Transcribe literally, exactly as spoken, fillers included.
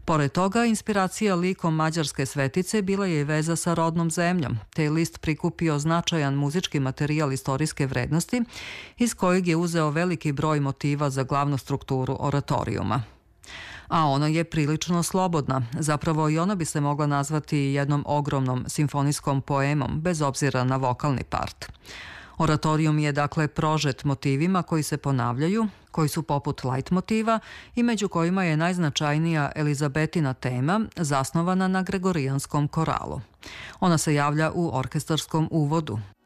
Pored toga, inspiracija likom mađarske svetice bila je i veza sa rodnom zemljom, te je list prikupio značajan muzički materijal istorijske vrednosti, iz kojeg je uzeo veliki broj motiva za glavnu strukturu oratorijuma. A ona je prilično slobodna, zapravo i ona bi se mogla nazvati jednom ogromnom simfonijskom poemom, bez obzira na vokalni part. Oratorijum je dakle prožet motivima koji se ponavljaju, koji su poput light motiva i među kojima je najznačajnija Elizabetina tema, zasnovana na gregorijanskom koralu. Ona se javlja u orkestarskom uvodu.